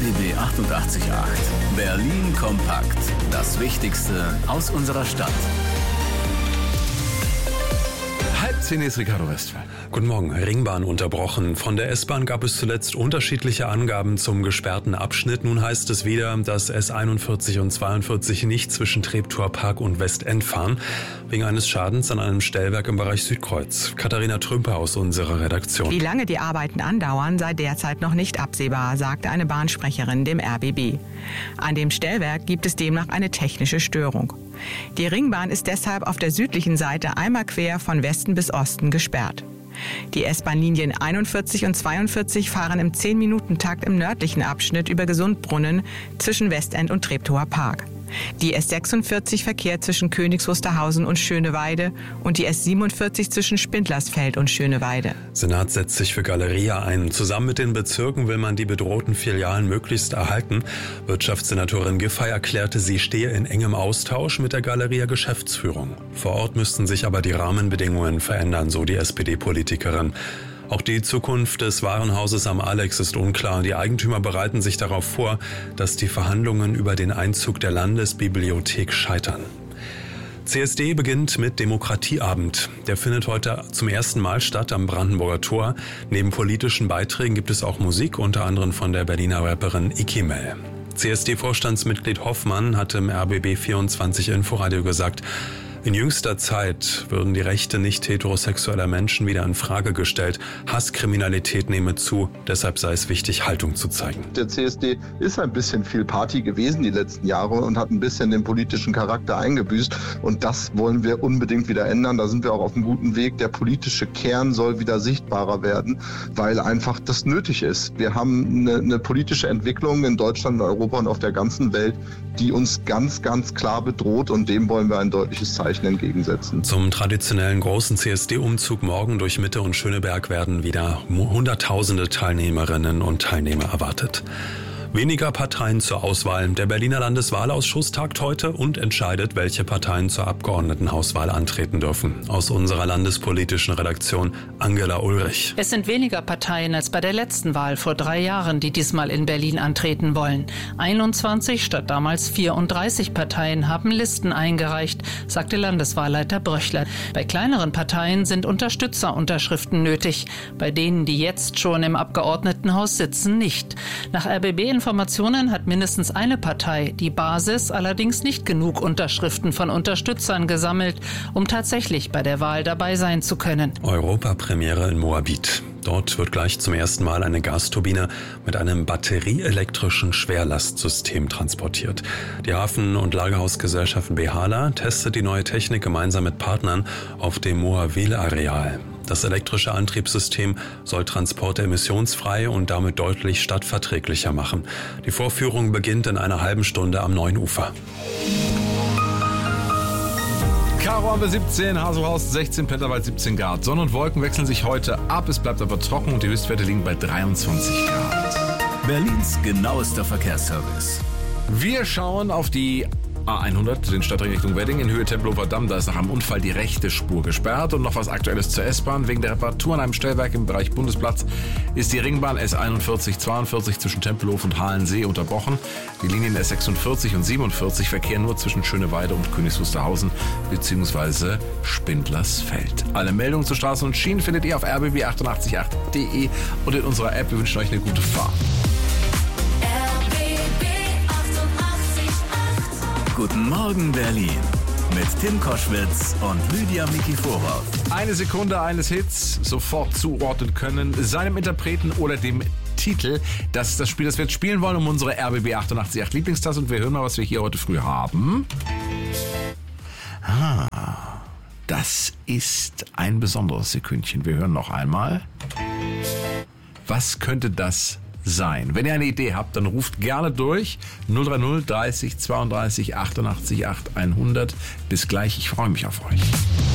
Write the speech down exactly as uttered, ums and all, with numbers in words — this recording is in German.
B B achtundachtzig Komma acht. Berlin kompakt. Das Wichtigste aus unserer Stadt. Halb zehn ist Ricardo Westphal. Guten Morgen. Ringbahn unterbrochen. Von der S-Bahn gab es zuletzt unterschiedliche Angaben zum gesperrten Abschnitt. Nun heißt es wieder, dass S einundvierzig und zweiundvierzig nicht zwischen Treptower Park und Westend fahren, wegen eines Schadens an einem Stellwerk im Bereich Südkreuz. Katharina Trümper aus unserer Redaktion. Wie lange die Arbeiten andauern, sei derzeit noch nicht absehbar, sagte eine Bahnsprecherin dem R B B. An dem Stellwerk gibt es demnach eine technische Störung. Die Ringbahn ist deshalb auf der südlichen Seite einmal quer von Westen bis Osten gesperrt. Die S-Bahn-Linien einundvierzig und zweiundvierzig fahren im zehn-Minuten-Takt im nördlichen Abschnitt über Gesundbrunnen zwischen Westend und Treptower Park. Die S sechsundvierzig verkehrt zwischen Königs Wusterhausen und Schöneweide und die S siebenundvierzig zwischen Spindlersfeld und Schöneweide. Senat setzt sich für Galeria ein. Zusammen mit den Bezirken will man die bedrohten Filialen möglichst erhalten. Wirtschaftssenatorin Giffey erklärte, sie stehe in engem Austausch mit der Galeria-Geschäftsführung. Vor Ort müssten sich aber die Rahmenbedingungen verändern, so die S P D-Politikerin. Auch die Zukunft des Warenhauses am Alex ist unklar. Die Eigentümer bereiten sich darauf vor, dass die Verhandlungen über den Einzug der Landesbibliothek scheitern. C S D beginnt mit Demokratieabend. Der findet heute zum ersten Mal statt am Brandenburger Tor. Neben politischen Beiträgen gibt es auch Musik, unter anderem von der Berliner Rapperin Ikimel. C S D-Vorstandsmitglied Hoffmann hat im R B B vierundzwanzig Inforadio gesagt, in jüngster Zeit würden die Rechte nicht heterosexueller Menschen wieder in Frage gestellt. Hasskriminalität nehme zu, deshalb sei es wichtig, Haltung zu zeigen. Der C S D ist ein bisschen viel Party gewesen die letzten Jahre und hat ein bisschen den politischen Charakter eingebüßt. Und das wollen wir unbedingt wieder ändern. Da sind wir auch auf einem guten Weg. Der politische Kern soll wieder sichtbarer werden, weil einfach das nötig ist. Wir haben eine, eine politische Entwicklung in Deutschland, in Europa und auf der ganzen Welt, die uns ganz, ganz klar bedroht. Und dem wollen wir ein deutliches Zeichen entgegensetzen. Zum traditionellen großen C S D-Umzug morgen durch Mitte und Schöneberg werden wieder hunderttausende Teilnehmerinnen und Teilnehmer erwartet. Weniger Parteien zur Auswahl. Der Berliner Landeswahlausschuss tagt heute und entscheidet, welche Parteien zur Abgeordnetenhauswahl antreten dürfen. Aus unserer landespolitischen Redaktion Angela Ulrich. Es sind weniger Parteien als bei der letzten Wahl vor drei Jahren, die diesmal in Berlin antreten wollen. einundzwanzig statt damals vierunddreißig Parteien haben Listen eingereicht, sagte Landeswahlleiter Bröchler. Bei kleineren Parteien sind Unterstützerunterschriften nötig. Bei denen, die jetzt schon im Abgeordnetenhaus sitzen, nicht. Nach R B B Informationen hat mindestens eine Partei, die Basis, allerdings nicht genug Unterschriften von Unterstützern gesammelt, um tatsächlich bei der Wahl dabei sein zu können. Europapremiere in Moabit. Dort wird gleich zum ersten Mal eine Gasturbine mit einem batterieelektrischen Schwerlastsystem transportiert. Die Hafen- und Lagerhausgesellschaft Behala testet die neue Technik gemeinsam mit Partnern auf dem Moawil-Areal. Das elektrische Antriebssystem soll Transporte emissionsfrei und damit deutlich stadtverträglicher machen. Die Vorführung beginnt in einer halben Stunde am Neuen Ufer. Karo haben wir siebzehn, Haselhorst sechzehn, Petterwald siebzehn Grad. Sonne und Wolken wechseln sich heute ab. Es bleibt aber trocken und die Höchstwerte liegen bei dreiundzwanzig Grad. Berlins genauester Verkehrsservice. Wir schauen auf die A hundert, den Stadtring Richtung Wedding in Höhe Tempelhofer Damm. Da ist nach einem Unfall die rechte Spur gesperrt. Und noch was Aktuelles zur S-Bahn. Wegen der Reparatur an einem Stellwerk im Bereich Bundesplatz ist die Ringbahn S einundvierzig zweiundvierzig zwischen Tempelhof und Halensee unterbrochen. Die Linien S sechsundvierzig und siebenundvierzig verkehren nur zwischen Schöneweide und Königs Wusterhausen bzw. Spindlersfeld. Alle Meldungen zu Straßen und Schienen findet ihr auf r b b achtundachtzig Komma acht punkt d e und in unserer App. Wir wünschen euch eine gute Fahrt. Guten Morgen Berlin mit Tim Koschwitz und Lydia Mikiforow. Eine Sekunde eines Hits sofort zuordnen können, seinem Interpreten oder dem Titel. Das ist das Spiel, das wir jetzt spielen wollen, um unsere R B B achtundachtzig Komma acht Lieblingstasse. Und wir hören mal, was wir hier heute früh haben. Ah, das ist ein besonderes Sekündchen. Wir hören noch einmal. Was könnte das sein? Wenn ihr eine Idee habt, dann ruft gerne durch null drei null dreißig zweiunddreißig achtundachtzig acht hundert. Bis gleich, ich freue mich auf euch.